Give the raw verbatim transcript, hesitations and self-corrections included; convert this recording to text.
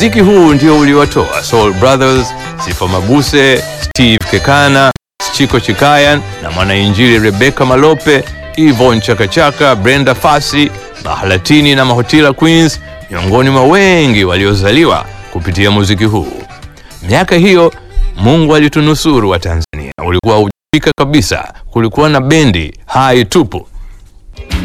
Muziki huu ndio uliwatoa Soul Brothers, Sifa Mabuse, Steve Kekana, Chiko Chikayan na mwanainjili Rebecca Malope, Yvonne Chaka Chaka, Brenda Fassie, Mahalatini na Mahotela Queens, miongoni mwa wengi waliozaliwa kupitia muziki huu. Miaka hiyo Mungu alitunusuru wa Tanzania. Ulikuwa hujafika kabisa, kulikuwa na bendi hai tupu.